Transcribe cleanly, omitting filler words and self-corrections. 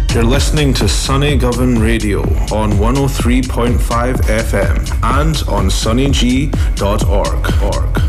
You're listening to Sunny Govan Radio on 103.5 FM and on sunnyg.org.